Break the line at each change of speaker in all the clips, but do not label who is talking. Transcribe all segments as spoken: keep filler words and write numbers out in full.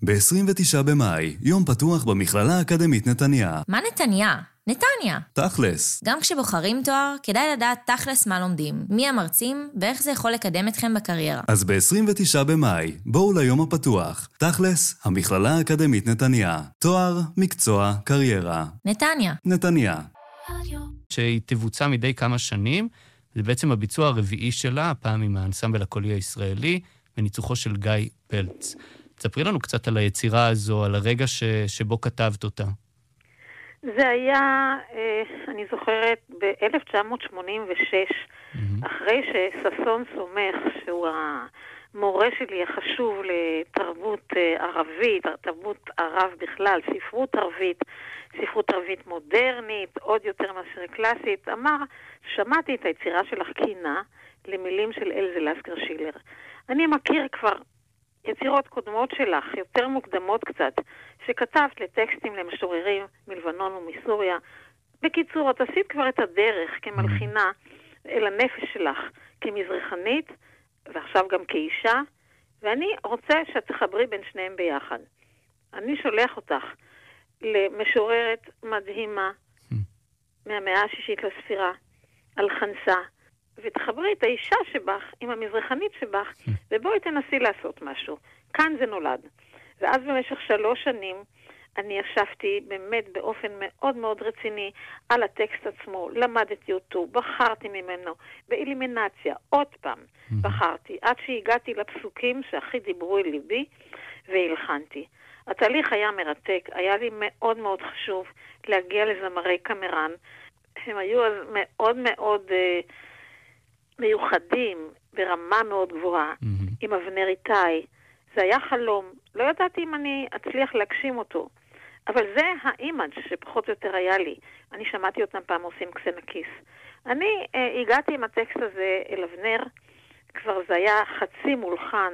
ב-עשרים ותשעה במאי, יום פתוח במכללה האקדמית נתניה.
מה נתניה? נתניה.
תכלס.
גם כשבוחרים תואר, כדאי לדעת תכלס מה לומדים, מי המרצים ואיך זה יכול לקדם אתכם בקריירה.
אז ב-עשרים ותשעה במאי, בואו ליום הפתוח. תכלס, המכללה האקדמית נתניה. תואר, מקצוע, קריירה.
נתניה.
נתניה.
שהיא תבוצע מדי כמה שנים, זה בעצם הביצוע הרביעי שלה, הפעם עם האנסמבל הקולי הישראלי, בניצוחו של גיא פלץ. תספרי לנו קצת על היצירה הזו, על הרגע ש... שבו כתבת אותה.
זה היה, אני זוכרת, ב-אלף תשע מאות שמונים ושש, mm-hmm. אחרי שששון סומך, שהוא המורה שלי החשוב לתרבות ערבית, תרבות ערב בכלל, ספרות ערבית, ספרות ערבית מודרנית, עוד יותר מאשר קלאסית, אמר, שמעתי את היצירה שלך קינה למילים של אלזה לסקר שילר. אני מכיר כבר יצירות קודמות שלך, יותר מוקדמות קצת, שכתבת לטקסטים למשוררים מלבנון ומסוריה. בקיצור, את עשית כבר את הדרך כמלחינה אל הנפש שלך, כמזרחנית, ועכשיו גם כאישה, ואני רוצה שאת תחברי בין שניהם ביחד. אני שולח אותך למשוררת מדהימה מהמאה השישית לספירה, על חנסה, ותחברי את האישה שבך עם המזרחנית שבך, ובואי תנסי לעשות משהו. כאן זה נולד. ואז במשך שלוש שנים אני ישבתי באמת באופן מאוד מאוד רציני על הטקסט עצמו, למדתי אותו, בחרתי ממנו, באלימינציה, עוד פעם בחרתי, עד שהגעתי לפסוקים שהכי דיברו אל ליבי, והלחנתי. התהליך היה מרתק, היה לי מאוד מאוד חשוב להגיע לזמרי קמרן. הם היו אז מאוד מאוד uh, מיוחדים, ברמה מאוד גבוהה, mm-hmm. עם אבנר איתי. זה היה חלום. לא ידעתי אם אני אצליח להגשים אותו. אבל זה האימג' שפחות או יותר היה לי. אני שמעתי אותם פעם עושים קסנקיס. אני uh, הגעתי עם הטקסט הזה אל אבנר, כבר זה היה חצי מולחן,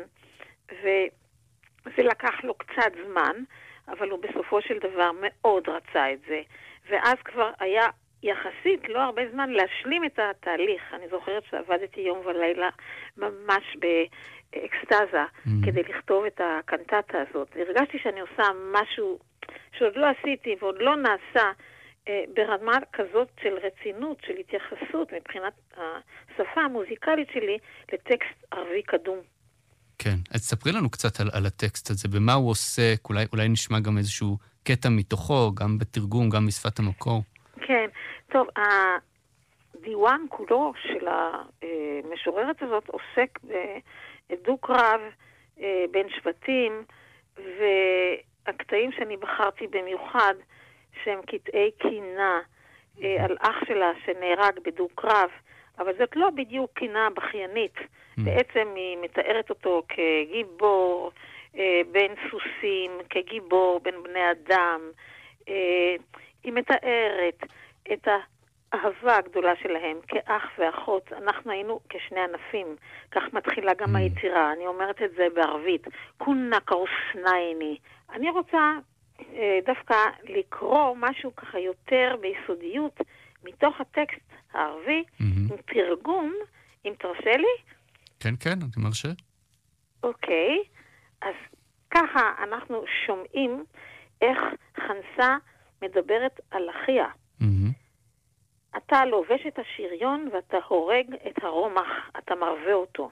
וזה לקח לו קצת זמן, אבל הוא בסופו של דבר מאוד רצה את זה. ואז כבר היה יחסית לא הרבה זמן להשלים את התהליך. אני זוכרת שעבדתי יום ולילה ממש באקסטאזה mm. כדי לכתוב את הקנטטה הזאת. הרגשתי שאני עושה משהו שעוד לא עשיתי ועוד לא נעשה אה, ברמה כזאת של רצינות, של התייחסות מבחינת השפה המוזיקלית שלי לטקסט ערבי קדום.
כן, אז תספרי לנו קצת על, על הטקסט הזה, במה הוא עוסק, אולי, אולי נשמע גם איזשהו קטע מתוכו, גם בתרגום, גם בשפת המקור.
כן, טוב, הדיוואן כולו של המשוררת הזאת עוסק בדו-קרב בין שבטים, והקטעים שאני בחרתי במיוחד, שהם קטעי קינה על אח שלה שנהרג בדו-קרב, אבל זאת לא בדיוק קינה בכיינית. Mm. בעצם היא מתארת אותו כגיבור בין סוסים, כגיבור בין בני אדם. היא מתארת את האהבה הגדולה שלהם כאח ואחות. אנחנו היינו כשני ענפים. כך מתחילה גם mm. היצירה. אני אומרת את זה בערבית. כונה קאוסנייני. אני רוצה אה, דווקא לקרוא משהו ככה יותר ביסודיות מתוך הטקסט הערבי, mm-hmm. עם תרגום, אם תרשה לי.
כן, כן, אני מרשה.
אוקיי. אז ככה אנחנו שומעים איך חנסה מדברת על אחיה. Mm-hmm. אתה לובש את השריון ואתה הורג את הרומח, אתה מרווה אותו.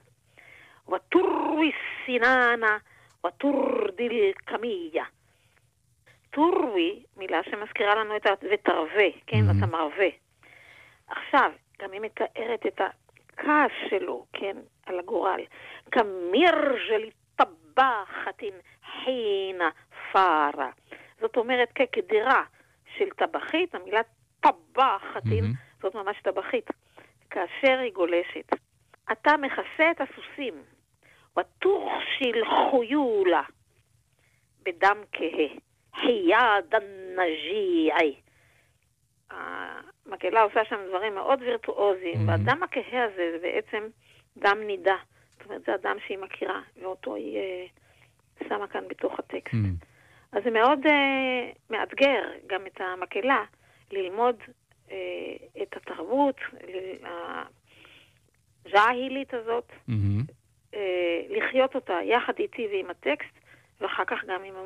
וטורי סיננה, וטורדיל קמיה. טורי, מילה שמזכירה לנו את ותרווה, כן, mm-hmm. אתה מרווה. עכשיו, גם היא מתארת את הכעס שלו, כן, על הגורל. כמיר שלי טבחתין חינה פארה. זאת אומרת, כקדירה של טבחית, המילה טבחתין, mm-hmm. זאת ממש טבחית. כאשר היא גולשת. אתה מכסה את הסוסים, ותורשיל חיולה, בדם כהה. היד הנג'יעי. המקהלה עושה שם דברים מאוד וירטואוזיים, mm-hmm. והדם הכהה הזה זה בעצם דם נידה. זאת אומרת, זה הדם שהיא מכירה, ואותו היא uh, שמה כאן בתוך הטקסט. Mm-hmm. אז זה מאוד uh, מאתגר גם את המקהלה ללמוד uh, את התרבות, הג'אהילית הזאת, mm-hmm. uh, לחיות אותה יחד איתי ועם הטקסט, ואחר כך גם עם